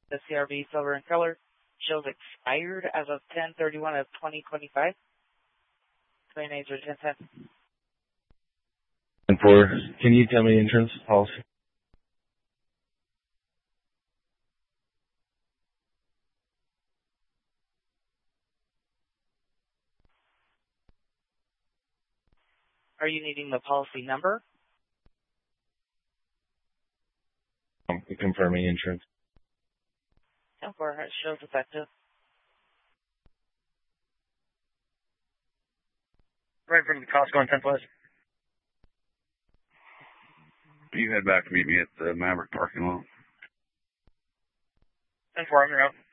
The CRV silver in color shows expired as of 10/31 of 2025. 29 or 10 cents. And for, can you tell me insurance policy? Are you needing the policy number? Confirming insurance. And for it shows effective. Right from the Costco on 10th West. You head back to meet me at the Maverick parking lot. 10-4, I'm your out.